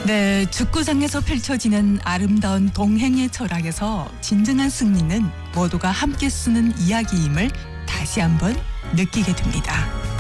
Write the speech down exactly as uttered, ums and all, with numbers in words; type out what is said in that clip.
네, 축구장에서 펼쳐지는 아름다운 동행의 철학에서 진정한 승리는 모두가 함께 쓰는 이야기임을 다시 한번 느끼게 됩니다.